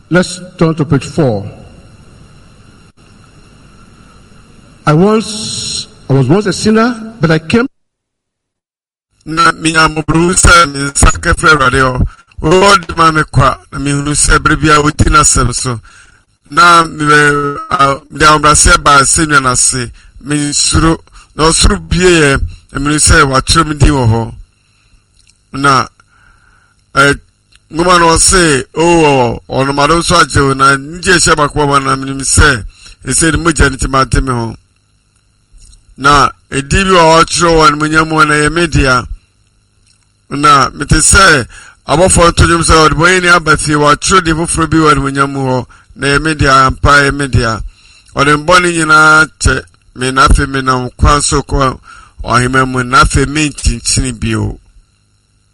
Let's turn to page 4. I was once a sinner, but I came. Na minya mobrusa mi sakafre radio. Word ma me kwa na mi hunu se brebia woti na sem so. Na mi de ambrase ba senu na se. Mi suru no suru bie mi se wa trum di wo ho. Na ngoma no se ono maro so aje na nje she bakwa na mi se ese ni moja ni timate me ho. Na edibi wa otro wan munyamu na ye media. Na mete se abofo tojum se odboyi ni abati wa tro di foforo bi wan munyamu ho na ye media ampa ye media. Ode mboni nyina che me na fe me na kwanso ko ohimemu na fe me chinchin bio.